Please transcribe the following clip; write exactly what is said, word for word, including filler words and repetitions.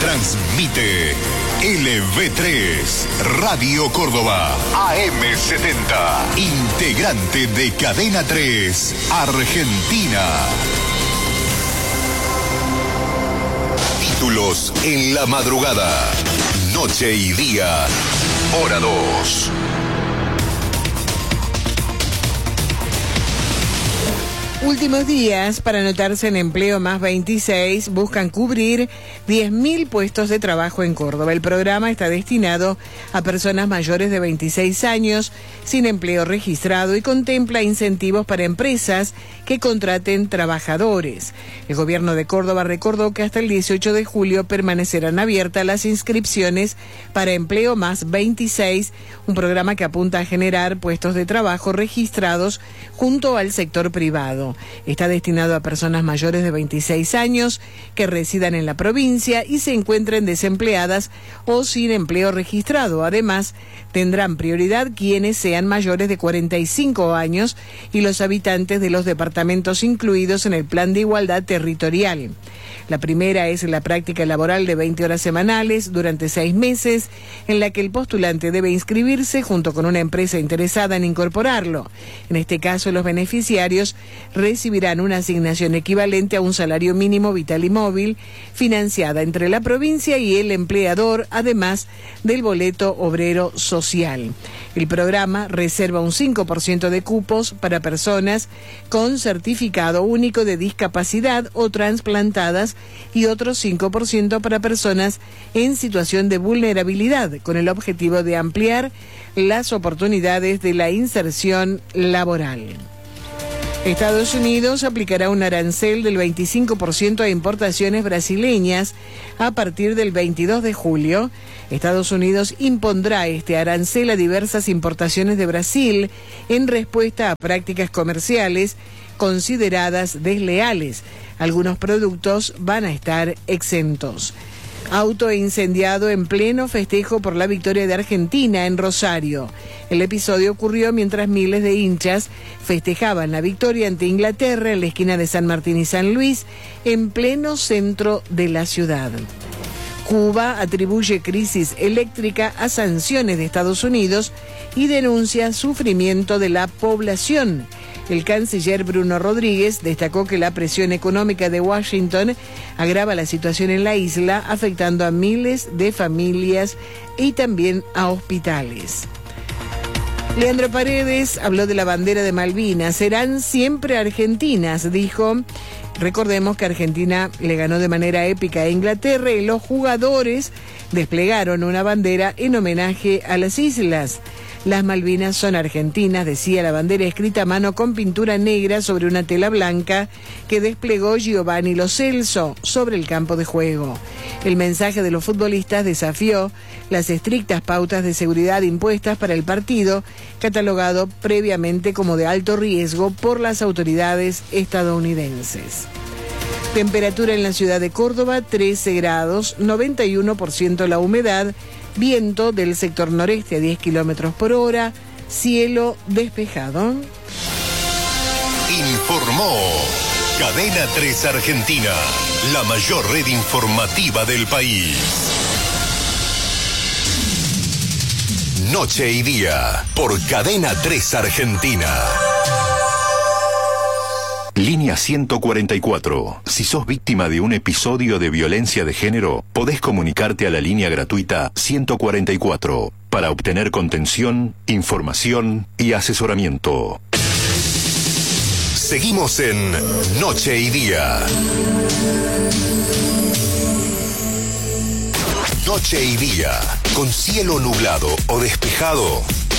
Transmite L V tres, Radio Córdoba, A M setenta, integrante de Cadena tres, Argentina. Títulos en la madrugada, noche y día, hora dos. Últimos días para anotarse en Empleo Más veintiséis buscan cubrir diez mil puestos de trabajo en Córdoba. El programa está destinado a personas mayores de veintiséis años sin empleo registrado y contempla incentivos para empresas que contraten trabajadores. El gobierno de Córdoba recordó que hasta el dieciocho de julio permanecerán abiertas las inscripciones para Empleo Más veintiséis, un programa que apunta a generar puestos de trabajo registrados junto al sector privado. Está destinado a personas mayores de veintiséis años que residan en la provincia y se encuentren desempleadas o sin empleo registrado. Además, tendrán prioridad quienes sean mayores de cuarenta y cinco años y los habitantes de los departamentos incluidos en el Plan de Igualdad Territorial. La primera es la práctica laboral de veinte horas semanales durante seis meses, en la que el postulante debe inscribirse junto con una empresa interesada en incorporarlo. En este caso, los beneficiarios recibirán una asignación equivalente a un salario mínimo vital y móvil, financiada entre la provincia y el empleador, además del boleto obrero social. El programa reserva un cinco por ciento de cupos para personas con certificado único de discapacidad o trasplantadas y otro cinco por ciento para personas en situación de vulnerabilidad, con el objetivo de ampliar las oportunidades de la inserción laboral. Estados Unidos aplicará un arancel del veinticinco por ciento a importaciones brasileñas a partir del veintidós de julio. Estados Unidos impondrá este arancel a diversas importaciones de Brasil en respuesta a prácticas comerciales consideradas desleales. Algunos productos van a estar exentos. Auto incendiado en pleno festejo por la victoria de Argentina en Rosario. El episodio ocurrió mientras miles de hinchas festejaban la victoria ante Inglaterra en la esquina de San Martín y San Luis, en pleno centro de la ciudad. Cuba atribuye crisis eléctrica a sanciones de Estados Unidos y denuncia sufrimiento de la población. El canciller Bruno Rodríguez destacó que la presión económica de Washington agrava la situación en la isla, afectando a miles de familias y también a hospitales. Leandro Paredes habló de la bandera de Malvinas. Serán siempre argentinas, dijo. Recordemos que Argentina le ganó de manera épica a Inglaterra y los jugadores desplegaron una bandera en homenaje a las islas. Las Malvinas son argentinas, decía la bandera escrita a mano con pintura negra sobre una tela blanca que desplegó Giovanni Lo Celso sobre el campo de juego. El mensaje de los futbolistas desafió las estrictas pautas de seguridad impuestas para el partido, catalogado previamente como de alto riesgo por las autoridades estadounidenses. Temperatura en la ciudad de Córdoba, trece grados, noventa y uno por ciento la humedad, viento del sector noreste a diez kilómetros por hora, cielo despejado. Informó Cadena tres Argentina, la mayor red informativa del país. Noche y día, por Cadena tres Argentina. Línea ciento cuarenta y cuatro. Si sos víctima de un episodio de violencia de género, podés comunicarte a la línea gratuita ciento cuarenta y cuatro para obtener contención, información y asesoramiento. Seguimos en Noche y Día. Noche y día, con cielo nublado o despejado,